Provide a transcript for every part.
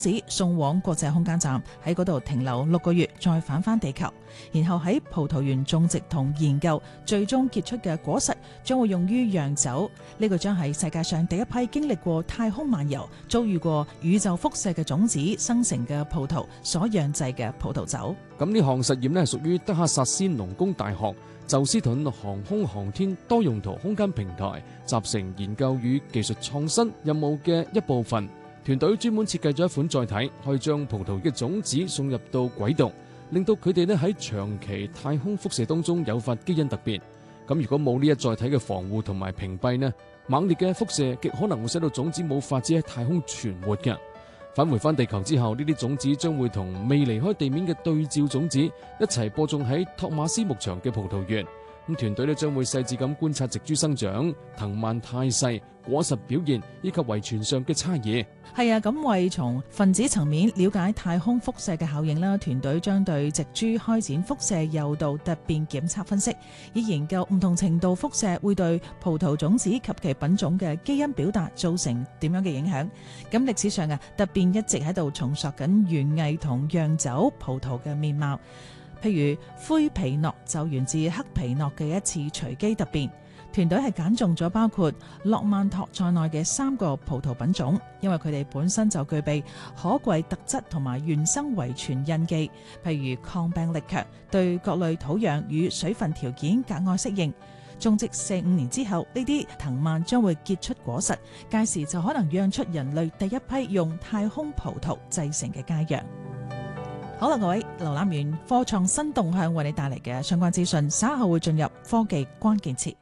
子送往國際空間站，喺嗰度停留6個月，再返返地球，然後喺葡萄園種植同研究，最終結出嘅果實將會用於釀酒。呢個將係世界上第一批經歷過太空漫遊、遭遇過宇宙輻射嘅種子生成嘅葡萄所釀製嘅葡萄酒。 咁呢項實驗呢，屬於德克薩斯農工大學宙斯盾航空航天多用途空間平台集成研究與技術創新任務嘅一部分。團隊專門設計咗一款載體，可以將葡萄嘅種子送入到軌道，令到佢哋咧喺長期太空輻射當中誘發基因突變。咁如果冇呢一載體嘅防護同埋屏蔽呢，猛烈嘅輻射極可能會使到種子冇法子喺太空存活嘅。返回翻地球之後，呢啲種子將會同未離開地面嘅對照種子一齊播種喺托馬斯牧場嘅葡萄園。咁團隊咧將會細緻咁觀察植株生長、藤蔓態勢、果實表現以及遺傳上嘅差異。 係啊，咁為從分子層面了解太空輻射嘅效應啦，團隊將對植株開展輻射誘導突變檢測分析，以研究唔同程度輻射會對葡萄種子及其品種嘅基因表達造成點樣嘅影響。咁歷史上啊，突變一直喺度重塑緊園藝同釀酒葡萄嘅面貌。譬如灰皮諾就源自黑皮諾嘅一次隨機突變，團隊係揀中咗包括諾曼托在內嘅3個葡萄品種，因為佢哋本身就具備可貴特質同埋原生遺傳印記，譬如抗病力強，對各類土壤與水分條件格外適應。種植4-5年之後，呢啲藤蔓將會結出果實，屆時就可能釀出人類第一批用太空葡萄製成嘅佳釀。好啦，各位，瀏覽完科創新動向為你帶嚟嘅相關資訊，稍後會進入科技關鍵詞。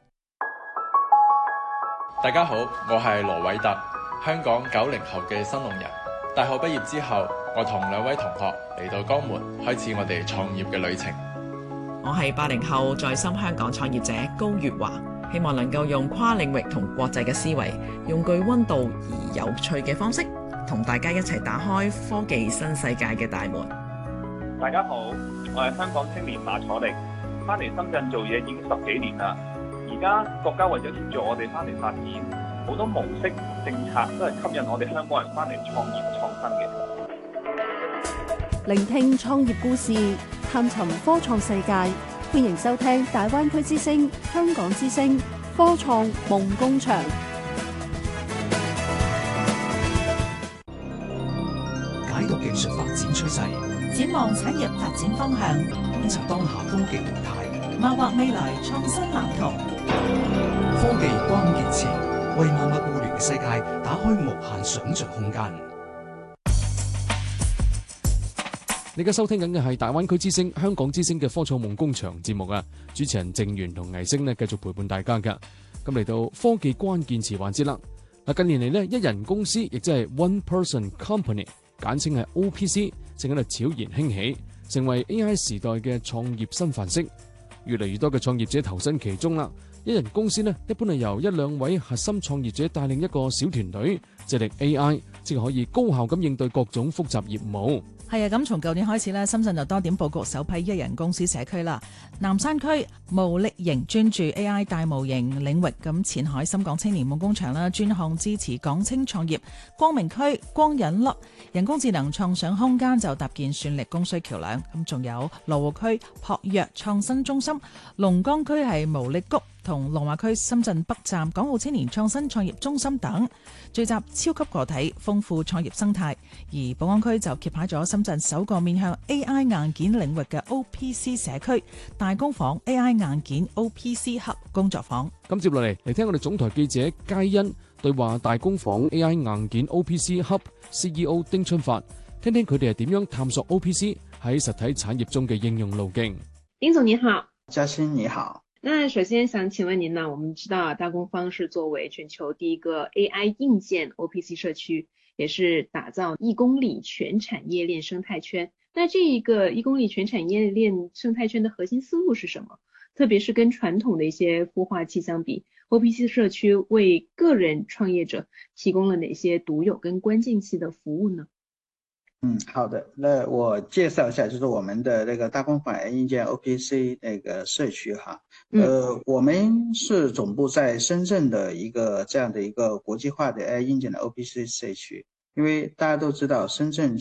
大家好，我係羅偉特，香港90後嘅新農人。大學畢業之後，我同2位同學嚟到江門，開始我哋創業嘅旅程。 我係80後在深香港創業者高月華，希望能夠用跨領域同國際嘅思維，用具溫度而有趣嘅方式，同大家一齊打開科技新世界嘅大門。 大家好，我係香港青年馬楚力，翻嚟深圳做嘢已經10幾年啦。而家國家為咗協助我哋翻嚟發展，好多模式政策都係吸引我哋香港人翻嚟創業創新嘅。 聆聽創業故事，探尋科創世界，歡迎收聽大灣區之聲、香港之聲科創夢工場。 解讀技術發展趨勢， 展望產業發展方向， 觀察當下科技動態， 謀劃未來創新藍圖。 科技關鍵詞，為萬物互聯嘅世界打開無限想像空間。 你而家收聽緊嘅係大灣區之聲、香港之聲嘅科創夢工場節目啊！主持人鄭源同倪星呢繼續陪伴大家噶。咁嚟到科技關鍵詞環節啦。嗱，近年嚟呢，一人公司亦即係 One Person Company， 簡稱係 OPC， 正喺度悄然興起，成為 AI 時代嘅創業新範式。越嚟越多嘅創業者投身其中啦。一人公司呢，一般係由1-2位核心創業者帶領一個小團隊，致力 AI， 即係可以高效咁應對各種複雜業務。 係啊，咁從舊年開始咧，深圳就多點佈局首批一人公司社區啦。南山區毛力營專注 AI 大模型領域，咁前海深港青年夢工場啦，專項支持港青創業。光明區光引粒人工智能創想空間就搭建算力供需橋梁。咁仲有羅湖區撲藥創新中心，龍崗區係毛力谷同龍華區深圳北站港澳青年創新創業中心等，聚集超級個體，豐富創業生態。而寶安區就揭牌咗深圳首個面向 AI 硬件領域嘅 OPC 社區大工房 AI 硬件 OPC Hub 工作坊。 咁接落嚟聽我哋總台記者佳欣對話大工房 AI 硬件 OPC Hub CEO 丁春發，聽聽佢哋係點樣探索 OPC 喺實體產業中嘅應用路徑。 丁總你好。 嘉欣你好。 那首先想請問您呢，我們知道大工坊是作為全球第一個 AI 硬件 OPC 社區，也是打造1公里全產業鏈生態圈。那這一個1公里全產業鏈生態圈的核心思路是什麼？特別是跟傳統的一些孵化器相比， OPC 社區為個人創業者提供了哪些獨有跟關鍵性的服務呢？ 好的，那我介紹一下，就是我們的那個大工坊 AI 硬件 OPC 那個社區哈，我們是總部在深圳的一個這樣的一個國際化的 AI 硬件的 OPC 社區。 因为大家都知道深圳